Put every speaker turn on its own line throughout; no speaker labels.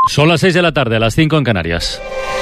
Son las 6 de la tarde, las 5 en Canarias.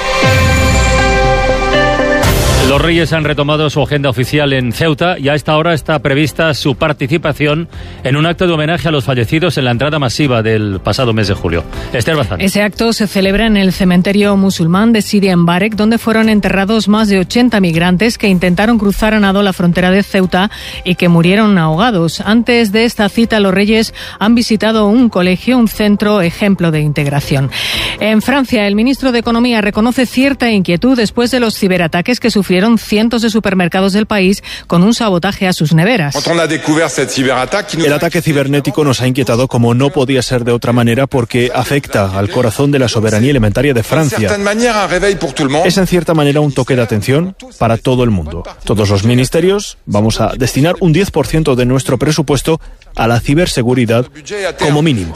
Los Reyes han retomado su agenda oficial en Ceuta y a esta hora está prevista su participación en un acto de homenaje a los fallecidos en la entrada masiva del pasado mes de julio. Esther Bazán.
Ese acto se celebra en el cementerio musulmán de Sidi Embarek, donde fueron enterrados más de 80 migrantes que intentaron cruzar a nado la frontera de Ceuta y que murieron ahogados. Antes de esta cita, los Reyes han visitado un colegio, un centro ejemplo de integración. En Francia, el ministro de Economía reconoce cierta inquietud después de los ciberataques que sufrieron cientos de supermercados del país con un sabotaje a sus neveras.
El ataque cibernético nos ha inquietado como no podía ser de otra manera porque afecta al corazón de la soberanía alimentaria de Francia. Es en cierta manera un toque de atención para todo el mundo. Todos los ministerios vamos a destinar un 10% de nuestro presupuesto a la ciberseguridad como mínimo.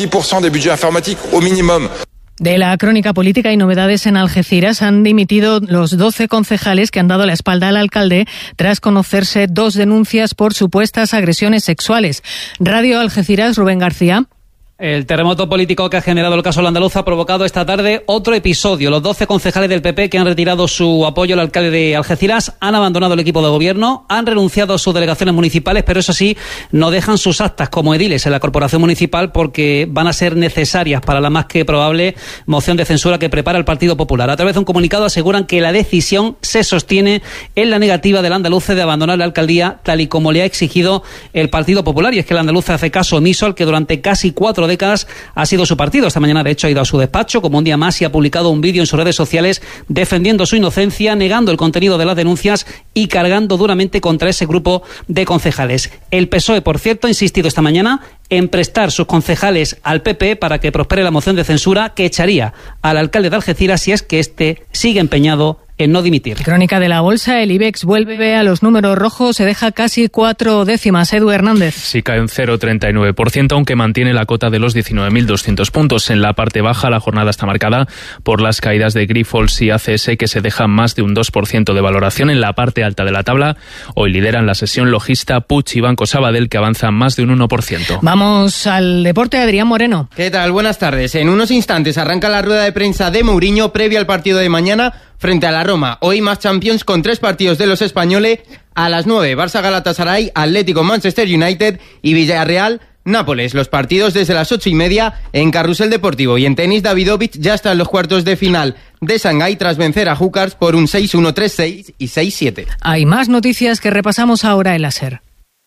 De la crónica política y novedades en Algeciras, han dimitido los 12 concejales que han dado la espalda al alcalde tras conocerse 2 denuncias por supuestas agresiones sexuales. Radio Algeciras, Rubén García.
El terremoto político que ha generado el caso Al-Andalus ha provocado esta tarde otro episodio. Los 12 concejales del PP que han retirado su apoyo al alcalde de Algeciras han abandonado el equipo de gobierno, han renunciado a sus delegaciones municipales, pero eso sí, no dejan sus actas como ediles en la corporación municipal porque van a ser necesarias para la más que probable moción de censura que prepara el Partido Popular. A través de un comunicado aseguran que la decisión se sostiene en la negativa del andaluce de abandonar la alcaldía tal y como le ha exigido el Partido Popular. Y es que el andaluce hace caso omiso al que durante casi 4 décadas ha sido su partido. Esta mañana, de hecho, ha ido a su despacho como un día más y ha publicado un vídeo en sus redes sociales defendiendo su inocencia, negando el contenido de las denuncias y cargando duramente contra ese grupo de concejales. El PSOE, por cierto, ha insistido esta mañana en prestar sus concejales al PP para que prospere la moción de censura que echaría al alcalde de Algeciras si es que éste sigue empeñado en no dimitir.
Crónica de la bolsa, el IBEX vuelve a los números rojos, se deja casi 4 décimas. Edu Hernández.
Sí, cae un 0,39%, aunque mantiene la cota de los 19.200 puntos. En la parte baja, la jornada está marcada por las caídas de Grifols y ACS, que se dejan más de un 2% de valoración. En la parte alta de la tabla, hoy lideran la sesión Logista, Puig y Banco Sabadell, que avanzan más de un 1%.
Vamos al deporte, Adrián Moreno.
¿Qué tal? Buenas tardes. En unos instantes arranca la rueda de prensa de Mourinho previa al partido de mañana frente a la Roma. Hoy más Champions con 3 partidos de los españoles. A las 9, Barça Galatasaray, Atlético Manchester United y Villarreal Nápoles. Los partidos desde las 8:30 en Carrusel Deportivo. Y en tenis, Davidovich ya está en los cuartos de final de Shanghái tras vencer a Húcars por un 6-1, 3-6 y 6-7.
Hay más noticias que repasamos ahora en la SER.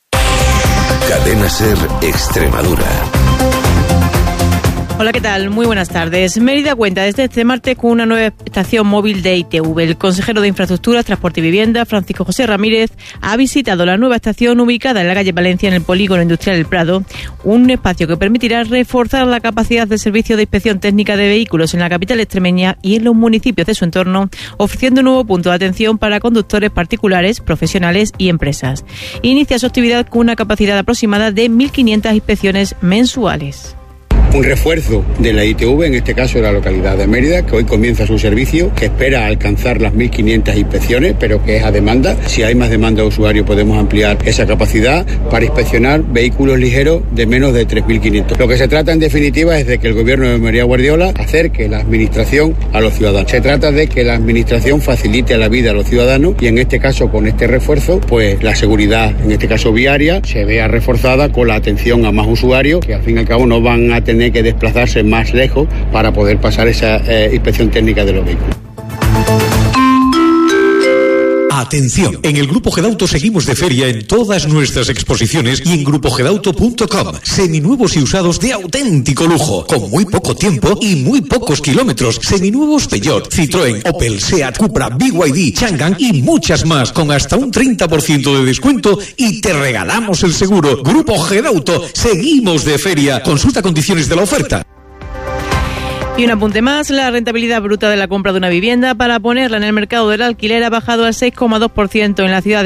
Cadena SER Extremadura.
Hola, ¿qué tal? Muy buenas tardes. Mérida cuenta desde este martes con una nueva estación móvil de ITV. El consejero de Infraestructuras, Transporte y Vivienda, Francisco José Ramírez, ha visitado la nueva estación ubicada en la calle Valencia, en el Polígono Industrial El Prado, un espacio que permitirá reforzar la capacidad del servicio de inspección técnica de vehículos en la capital extremeña y en los municipios de su entorno, ofreciendo un nuevo punto de atención para conductores particulares, profesionales y empresas. Inicia su actividad con una capacidad aproximada de 1.500 inspecciones mensuales.
Un refuerzo de la ITV, en este caso de la localidad de Mérida, que hoy comienza su servicio, que espera alcanzar las 1.500 inspecciones, pero que es a demanda. Si hay más demanda de usuarios, podemos ampliar esa capacidad para inspeccionar vehículos ligeros de menos de 3.500. Lo que se trata, en definitiva, es de que el gobierno de María Guardiola acerque la administración a los ciudadanos. Se trata de que la administración facilite la vida a los ciudadanos y, en este caso, con este refuerzo, pues la seguridad, en este caso viaria, se vea reforzada con la atención a más usuarios, que al fin y al cabo no van a tener que desplazarse más lejos para poder pasar esa inspección técnica de los vehículos.
Atención, en el Grupo Gedauto seguimos de feria en todas nuestras exposiciones y en grupogedauto.com. Seminuevos y usados de auténtico lujo, con muy poco tiempo y muy pocos kilómetros. Seminuevos Peugeot, Citroën, Opel, Seat, Cupra, BYD, Changan y muchas más, con hasta un 30% de descuento y te regalamos el seguro. Grupo Gedauto, seguimos de feria. Consulta condiciones de la oferta.
Y un apunte más, la rentabilidad bruta de la compra de una vivienda para ponerla en el mercado del alquiler ha bajado al 6,2% en la ciudad de